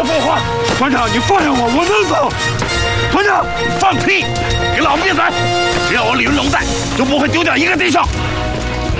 少废话！团长，你放下我，我能走。团长， 放屁！给老子闭嘴！只要我李云龙在，就不会丢掉一个弟兄。